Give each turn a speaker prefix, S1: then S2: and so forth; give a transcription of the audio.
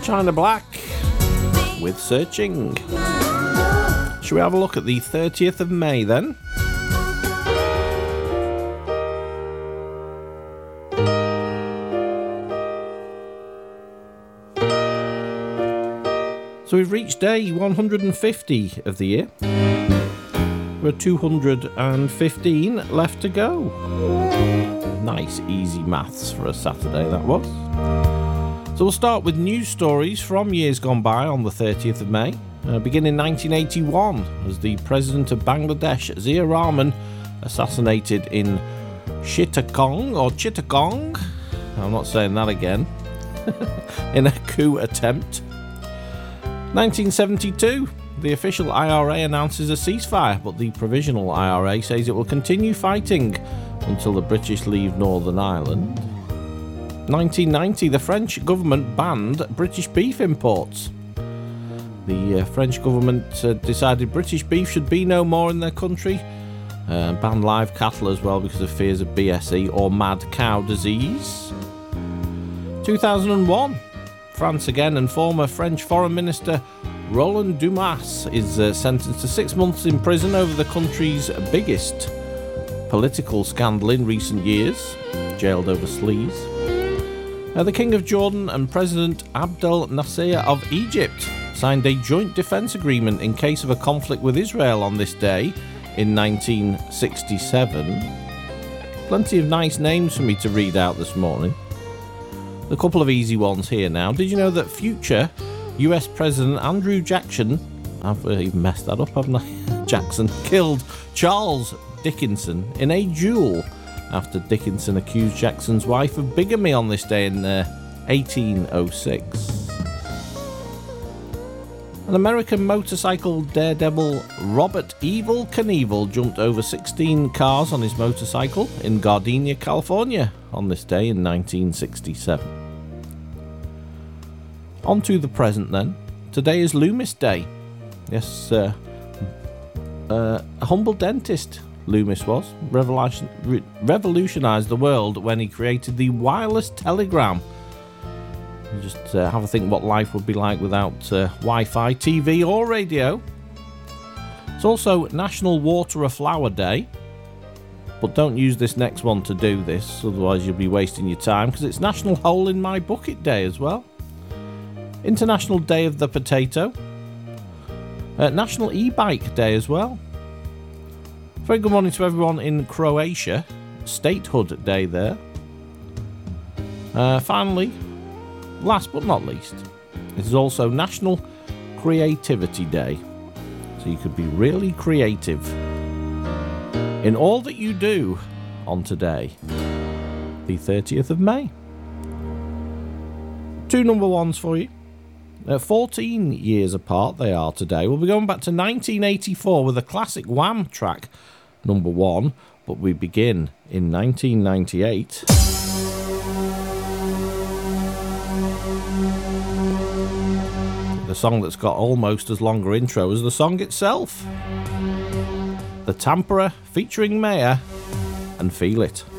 S1: China Black with Searching. Shall we have a look at the 30th of May then? So we've reached day 150 of the year. We're 215 left to go. Nice easy maths for a Saturday that was. So we'll start with news stories from years gone by on the 30th of May. Begin in 1981 as the president of Bangladesh, Zia Rahman, assassinated in Chittagong. I'm not saying that again. In a coup attempt. 1972, the official IRA announces a ceasefire, but the provisional IRA says it will continue fighting until the British leave Northern Ireland. 1990, the French government banned British beef imports. The French government decided British beef should be no more in their country, banned live cattle as well because of fears of BSE or mad cow disease. 2001, France again, and former French Foreign Minister Roland Dumas is sentenced to 6 months in prison over the country's biggest political scandal in recent years, jailed over sleaze. The King of Jordan and President Abdel Nasser of Egypt signed a joint defence agreement in case of a conflict with Israel on this day in 1967. Plenty of nice names for me to read out this morning. A couple of easy ones here now. Did you know that future US President Andrew Jackson, I've even messed that up, haven't I? Jackson killed Charles Dickinson in a duel after Dickinson accused Jackson's wife of bigamy on this day in 1806. An American motorcycle daredevil Robert Evel Knievel jumped over 16 cars on his motorcycle in Gardena, California on this day in 1967. On to the present then. Today is Loomis Day. Yes, a humble dentist Loomis was. Revolutionised the world when he created the wireless telegram. You just have a think what life would be like without Wi-Fi, TV or radio. It's also National Water a Flower Day. But don't use this next one to do this, otherwise you'll be wasting your time, because it's National Hole in My Bucket Day as well. International Day of the Potato. National E-Bike Day as well. Very good morning to everyone in Croatia. Statehood Day there. Finally, last but not least, it is also National Creativity Day. So you could be really creative in all that you do on today, the 30th of May. 2 number ones for you. 14 years apart they are today. We'll be going back to 1984 with a classic Wham track, number 1, but we begin in 1998. The song that's got almost as long an intro as the song itself. The Tamperer featuring Mayer and Feel It.